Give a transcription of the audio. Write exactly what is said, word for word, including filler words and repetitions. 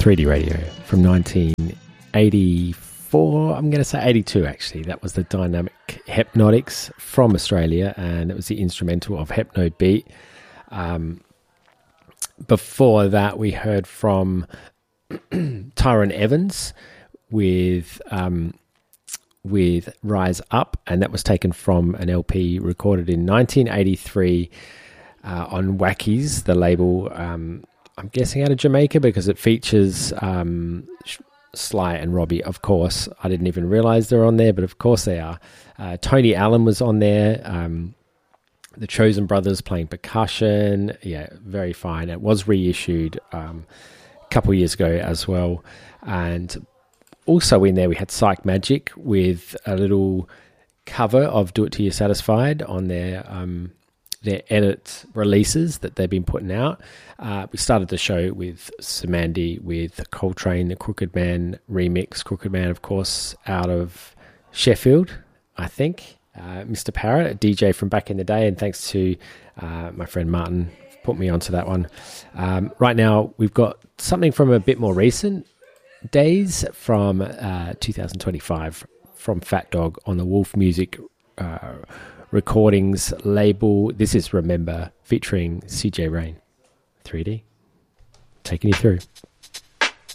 three D Radio from nineteen eighty-four. I'm going to say eighty-two, actually. That was the Dynamic Hypnotics from Australia, and it was the instrumental of Hypno Beat. Um, before that, we heard from Tyrone Evans with um, with Rise Up, and that was taken from an L P recorded in nineteen eighty-three uh, on Wackies, the label. Um, I'm guessing out of Jamaica because it features um, Sly and Robbie, of course. I didn't even realize they're on there, but of course they are. Uh, Tony Allen was on there. Um, the Chosen Brothers playing percussion. Yeah, very fine. It was reissued um, a couple years ago as well. And also in there we had Psych Magic with a little cover of Do It Till You're Satisfied on their um, their edit releases that they've been putting out. Uh, we started the show with Samandi with Coltrane, the Crooked Man remix. Crooked Man, of course, out of Sheffield, I think. Uh, Mister Parrott, a D J from back in the day, and thanks to uh, my friend Martin, put me onto that one. Um, right now, we've got something from a bit more recent days from uh, two thousand twenty-five from Fat Dog on the Wolf Music uh, Recordings label. This is Remember featuring C J Rain. three D taking you through.